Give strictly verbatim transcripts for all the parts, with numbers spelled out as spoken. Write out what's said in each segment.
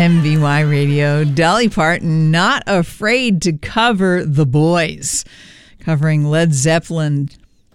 M V Y Radio. Dolly Parton, not afraid to cover The Boys, covering Led Zeppelin.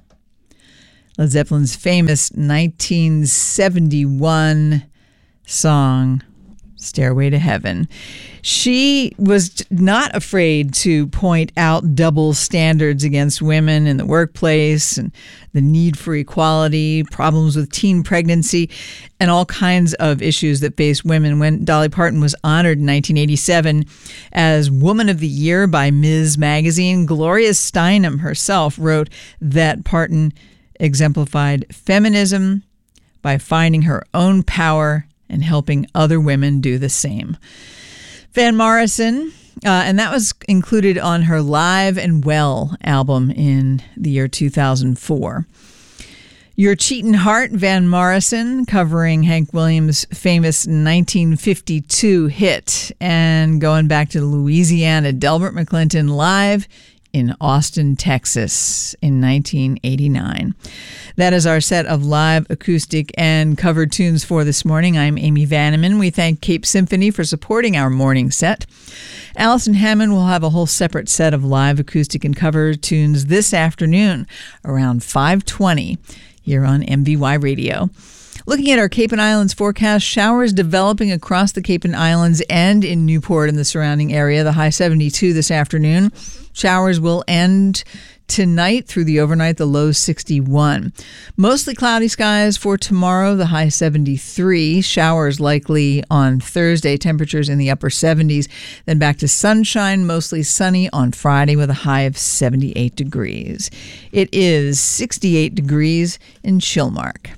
Led Zeppelin's famous nineteen seventy-one song, Stairway to Heaven. She was not afraid to point out double standards against women in the workplace and the need for equality, problems with teen pregnancy, and all kinds of issues that face women. When Dolly Parton was honored in nineteen eighty-seven as Woman of the Year by Ms. Magazine, Gloria Steinem herself wrote that Parton exemplified feminism by finding her own power and helping other women do the same. Van Morrison, uh, and that was included on her Live and Well album in the year two thousand four. Your Cheatin' Heart, Van Morrison, covering Hank Williams' famous nineteen fifty-two hit, and going back to Louisiana, Delbert McClinton live in Austin, Texas in nineteen eighty-nine. That is our set of live acoustic and cover tunes for this morning. I'm Amy Vanneman. We thank Cape Symphony for supporting our morning set. Allison Hammond will have a whole separate set of live acoustic and cover tunes this afternoon around five twenty here on M V Y Radio. Looking at our Cape and Islands forecast, showers developing across the Cape and Islands and in Newport and the surrounding area. The high seventy-two this afternoon. Showers will end tonight through the overnight, the low sixty-one. Mostly cloudy skies for tomorrow, the high seventy-three. Showers likely on Thursday, temperatures in the upper seventies. Then back to sunshine, mostly sunny on Friday with a high of seventy-eight degrees. It is sixty-eight degrees in Chilmark.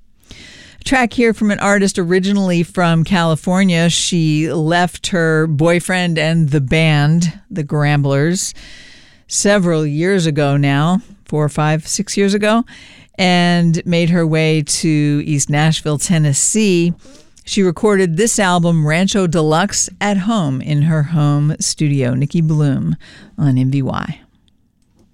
Track here from an artist originally from California. She left her boyfriend and the band, the Gramblers, several years ago now, four, five, six years ago, and made her way to East Nashville, Tennessee. She recorded this album, Rancho Deluxe, at home in her home studio. Nikki Bloom on M V Y.